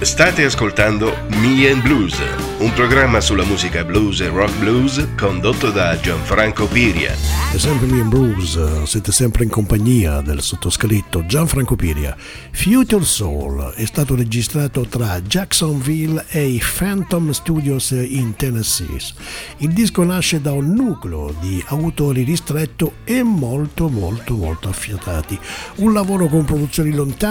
State ascoltando Me and Blues, un programma sulla musica blues e rock blues condotto da Gianfranco Piria. È sempre Me and Blues, siete sempre in compagnia del sottoscritto Gianfranco Piria. Future Soul è stato registrato tra Jacksonville e i Phantom Studios in Tennessee. Il disco nasce da un nucleo di autori ristretto e molto affiatati. Un lavoro con produzioni lontane